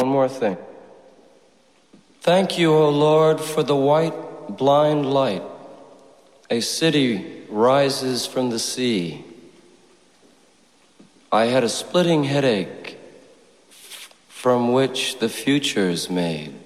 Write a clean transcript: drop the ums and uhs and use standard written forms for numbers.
one more thing. Thank you, O Lord, for the white, blind light. A city rises from the sea. I had a splitting headache from which the future's made.